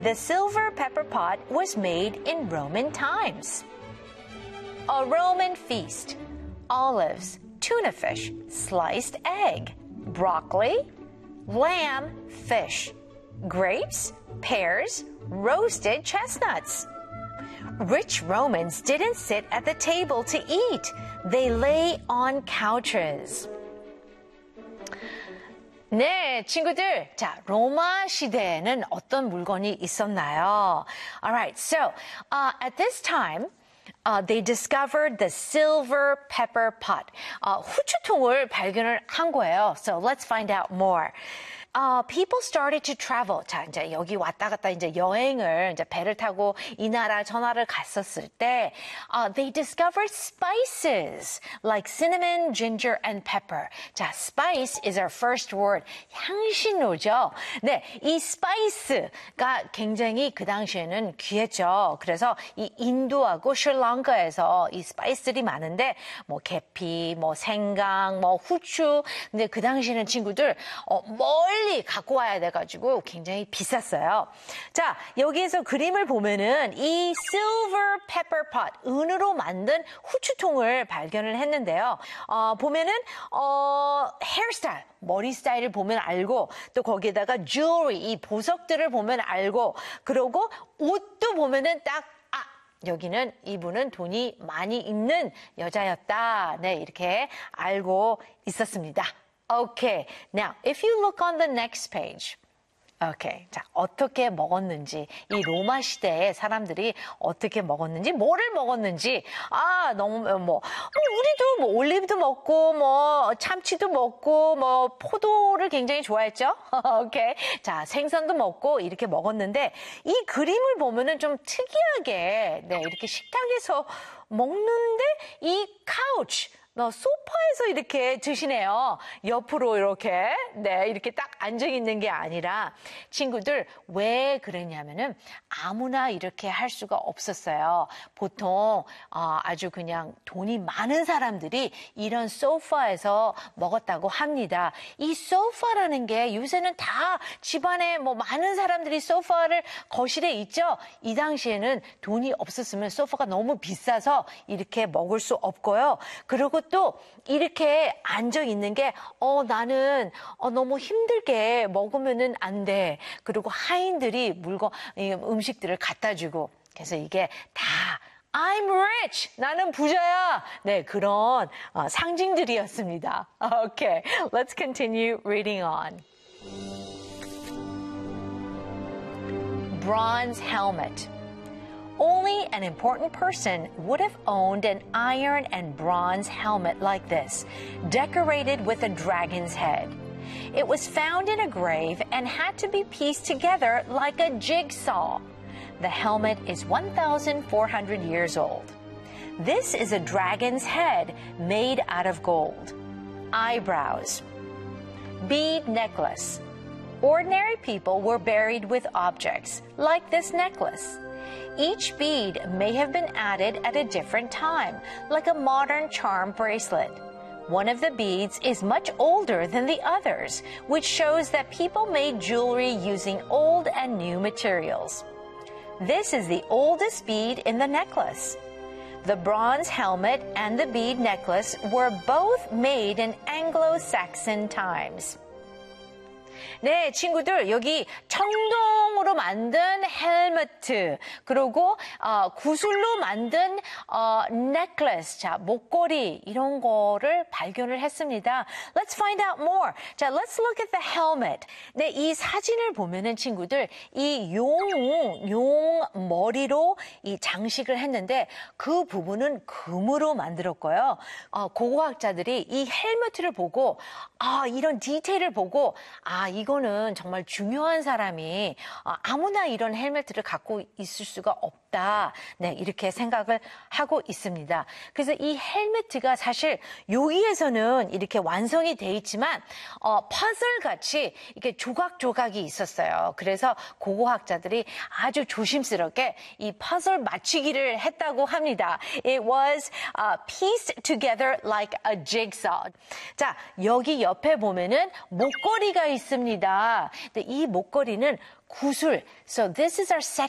The silver pepper pot was made in Roman times. A Roman feast. Olives, tuna fish, sliced egg, broccoli, lamb, fish, grapes, pears, roasted chestnuts. Rich Romans didn't sit at the table to eat. They lay on couches. 네, 친구들. 자, 로마 시대에는 어떤 물건이 있었나요? Alright, so at this time, they discovered the silver pepper pot. 후추통을 발견을 한 거예요. So let's find out more. People started to travel. 자, 이제 여기 왔다 갔다 이제 여행을 이제 배를 타고 이 나라 저 나라를 갔었을 때, they discovered spices like cinnamon, ginger, and pepper. 자, spice is our first word. 향신료죠. 네, 이 spice가 굉장히 그 당시에는 귀했죠. 그래서 이 인도하고 ශ්리랑카에서 이 spice들이 많은데, 뭐 계피, 뭐 생강, 뭐 후추. 근데 그 당시에는 친구들 멀리 갖고 와야 돼가지고 굉장히 비쌌어요. 자, 여기에서 그림을 보면은 이 silver pepper pot, 은으로 만든 후추통을 발견을 했는데요. 보면은 hairstyle, 머리 스타일을 보면 알고, 또 거기에다가 jewelry, 이 보석들을 보면 알고, 그리고 옷도 보면은 딱 여기는 이분은 돈이 많이 있는 여자였다. 네, 이렇게 알고 있었습니다. Okay, now if you look on the next page. Okay, 자, 어떻게 먹었는지, 이 로마 시대에 사람들이 어떻게 먹었는지, 뭐를 먹었는지, 너무, 우리도 뭐 올리브도 먹고, 뭐 참치도 먹고, 뭐 포도를 굉장히 좋아했죠? 오케이. 자, 생선도 먹고, 이렇게 먹었는데, 이 그림을 보면은 좀 특이하게, 네, 이렇게 식탁에서 먹는데, 이 카우치, 소파에서 이렇게 드시네요. 옆으로 이렇게, 네, 이렇게 딱 앉아 있는 게 아니라, 친구들, 왜 그랬냐면은, 아무나 이렇게 할 수가 없었어요. 보통, 아주 그냥 돈이 많은 사람들이 이런 소파에서 먹었다고 합니다. 이 소파라는 게 요새는 다 집안에 뭐 많은 사람들이 소파를 거실에 있죠? 이 당시에는 돈이 없었으면 소파가 너무 비싸서 이렇게 먹을 수 없고요. 그리고 또 이렇게 앉아 있는 게 나는 너무 힘들게 먹으면은 안 돼. 그리고 하인들이 음식들을 갖다 주고, 그래서 이게 다 I'm rich. 나는 부자야. 네, 그런 상징들이었습니다. Okay, let's continue reading on. Bronze helmet. Only an important person would have owned an iron and bronze helmet like this, decorated with a dragon's head. It was found in a grave and had to be pieced together like a jigsaw. The helmet is 1,400 years old. This is a dragon's head made out of gold. Eyebrows. Bead necklace. Ordinary people were buried with objects, like this necklace. Each bead may have been added at a different time, like a modern charm bracelet. One of the beads is much older than the others, which shows that people made jewelry using old and new materials. This is the oldest bead in the necklace. The bronze helmet and the bead necklace were both made in Anglo-Saxon times. 네, 친구들, 여기 청동으로 만든 헬멧, 그리고 구슬로 만든 necklace, 자, 목걸이 이런 거를 발견을 했습니다. Let's find out more. 자, let's look at the helmet. 네, 이 사진을 보면은 친구들, 이 용 머리로 이 장식을 했는데 그 부분은 금으로 만들었고요. 고고학자들이 이 헬멧을 보고 이런 디테일을 보고 이거는 정말 중요한 사람이 아무나 이런 헬멧을 갖고 있을 수가 없다. 네, 이렇게 생각을 하고 있습니다. 그래서 이 헬멧가 사실 여기에서는 이렇게 완성이 돼 있지만 퍼즐 같이 이렇게 조각조각이 있었어요. 그래서 고고학자들이 아주 조심스럽게 이 퍼즐 맞추기를 했다고 합니다. It was pieced together like a jigsaw. 자, 여기 옆에 보면은 목걸이가 있습니다. 합니다. 근데 이 목걸이는 구슬. So this is our